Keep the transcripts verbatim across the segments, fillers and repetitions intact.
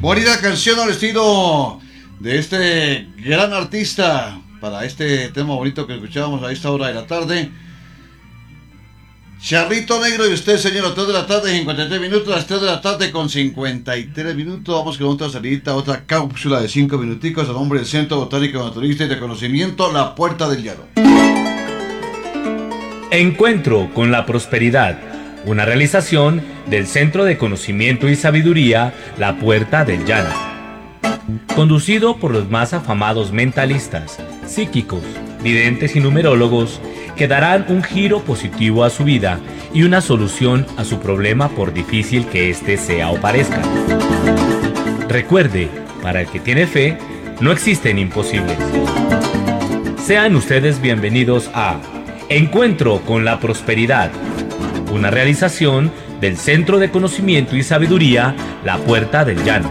Bonita canción al estilo de este gran artista para este tema bonito que escuchábamos a esta hora de la tarde. Charrito Negro y usted, señor, a las tres de la tarde, cincuenta y tres minutos, a las tres de la tarde con cincuenta y tres minutos. Vamos con otra salidita, otra cápsula de cinco minuticos a nombre del Centro Botánico Naturalista y de Conocimiento, La Puerta del Llano. Encuentro con la prosperidad, una realización del Centro de Conocimiento y Sabiduría, La Puerta del Llano. Conducido por los más afamados mentalistas, psíquicos, videntes y numerólogos, que darán un giro positivo a su vida y una solución a su problema por difícil que éste sea o parezca. Recuerde, para el que tiene fe, no existen imposibles. Sean ustedes bienvenidos a Encuentro con la Prosperidad, una realización del Centro de Conocimiento y Sabiduría, La Puerta del Llano.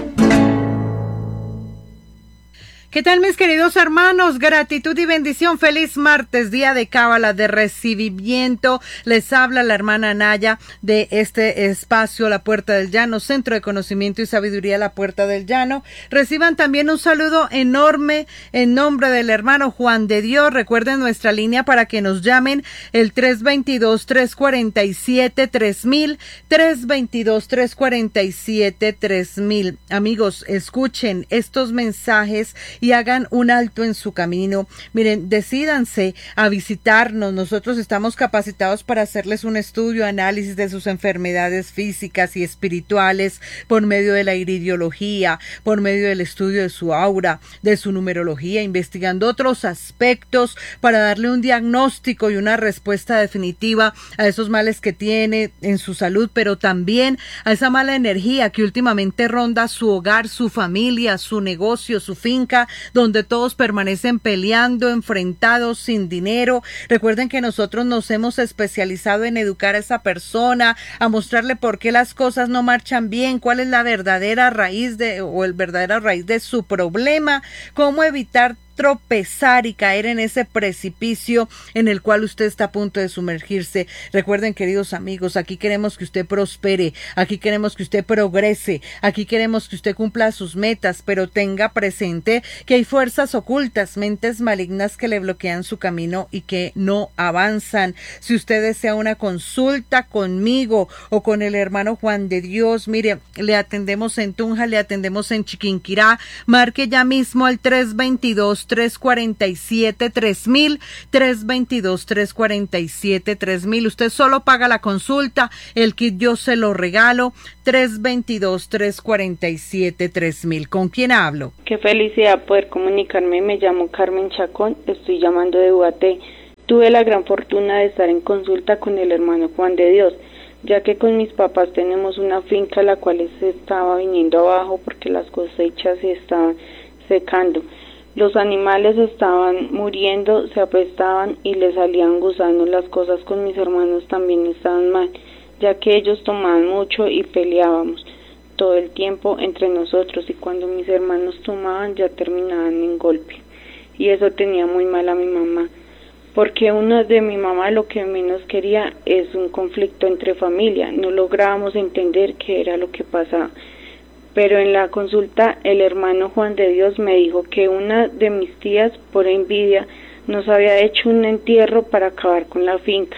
¿Qué tal, mis queridos hermanos? Gratitud y bendición. Feliz martes, día de cábala, de recibimiento. Les habla la hermana Naya de este espacio, La Puerta del Llano, Centro de Conocimiento y Sabiduría, La Puerta del Llano. Reciban también un saludo enorme en nombre del hermano Juan de Dios. Recuerden nuestra línea para que nos llamen, el tres dos dos, tres cuatro siete, tres mil, tres dos dos, tres cuatro siete, tres mil. Amigos, escuchen estos mensajes y hagan un alto en su camino. Miren, decídanse a visitarnos. Nosotros estamos capacitados para hacerles un estudio, análisis de sus enfermedades físicas y espirituales por medio de la iridiología, por medio del estudio de su aura, de su numerología, investigando otros aspectos para darle un diagnóstico y una respuesta definitiva a esos males que tiene en su salud, pero también a esa mala energía que últimamente ronda su hogar, su familia, su negocio, su finca, donde todos permanecen peleando, enfrentados, sin dinero. Recuerden que nosotros nos hemos especializado en educar a esa persona, a mostrarle por qué las cosas no marchan bien, cuál es la verdadera raíz de, o el verdadera raíz de su problema, cómo evitar tropezar y caer en ese precipicio en el cual usted está a punto de sumergirse. Recuerden, queridos amigos, aquí queremos que usted prospere, aquí queremos que usted progrese, aquí queremos que usted cumpla sus metas, pero tenga presente que hay fuerzas ocultas, mentes malignas que le bloquean su camino y que no avanzan. Si usted desea una consulta conmigo o con el hermano Juan de Dios, mire, le atendemos en Tunja, le atendemos en Chiquinquirá. Marque ya mismo al tres dos dos, tres cuatro siete, tres mil, tres dos dos, tres cuatro siete, tres mil. Usted solo paga la consulta, el kit yo se lo regalo. Tres dos dos, tres cuatro siete, tres mil. ¿Con quién hablo? Qué felicidad poder comunicarme. Me llamo Carmen Chacón, estoy llamando de Ubaté. Tuve la gran fortuna de estar en consulta con el hermano Juan de Dios, ya que con mis papás tenemos una finca la cual se estaba viniendo abajo porque las cosechas se estaban secando. Los animales estaban muriendo, se apestaban y les salían gusanos. Las cosas con mis hermanos también estaban mal, ya que ellos tomaban mucho y peleábamos todo el tiempo entre nosotros, y cuando mis hermanos tomaban ya terminaban en golpe, y eso tenía muy mal a mi mamá, porque uno de mi mamá lo que menos quería es un conflicto entre familia. No lográbamos entender qué era lo que pasaba. Pero en la consulta el hermano Juan de Dios me dijo que una de mis tías, por envidia, nos había hecho un entierro para acabar con la finca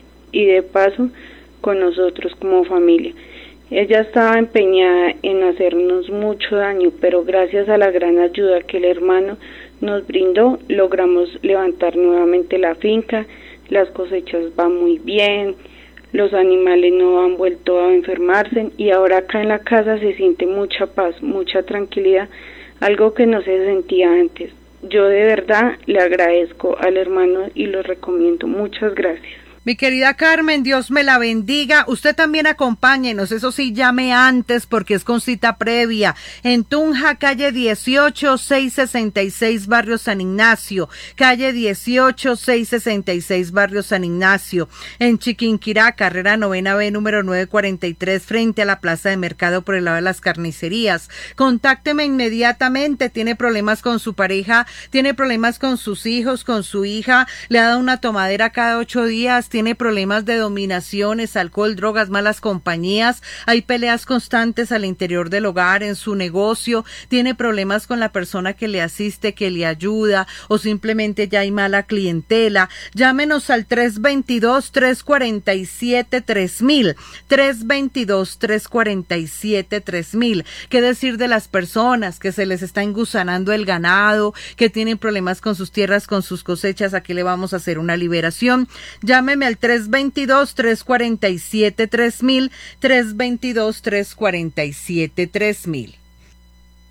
y de paso con nosotros como familia. Ella estaba empeñada en hacernos mucho daño, pero gracias a la gran ayuda que el hermano nos brindó, logramos levantar nuevamente la finca. Las cosechas van muy bien, los animales no han vuelto a enfermarse y ahora acá en la casa se siente mucha paz, mucha tranquilidad, algo que no se sentía antes. Yo de verdad le agradezco al hermano y lo recomiendo. Muchas gracias. Mi querida Carmen, Dios me la bendiga. Usted también acompáñenos, eso sí, llame antes porque es con cita previa. En Tunja, calle dieciocho, seiscientos sesenta y seis, barrio San Ignacio. Calle dieciocho, seiscientos sesenta y seis, barrio San Ignacio. En Chiquinquirá, carrera novena B, número novecientos cuarenta y tres, frente a la plaza de mercado por el lado de las carnicerías. Contácteme inmediatamente. Tiene problemas con su pareja, tiene problemas con sus hijos, con su hija, le ha dado una tomadera cada ocho días, tiene problemas de dominaciones, alcohol, drogas, malas compañías, hay peleas constantes al interior del hogar, en su negocio, tiene problemas con la persona que le asiste, que le ayuda, o simplemente ya hay mala clientela. Llámenos al tres dos dos, tres cuatro siete, tres mil, tres dos dos, tres cuatro siete, tres mil. ¿Qué decir de las personas que se les está engusanando el ganado, que tienen problemas con sus tierras, con sus cosechas? Aquí le vamos a hacer una liberación. Llámeme al tres dos dos, tres cuatro siete, tres mil, tres dos dos, tres cuatro siete, tres mil.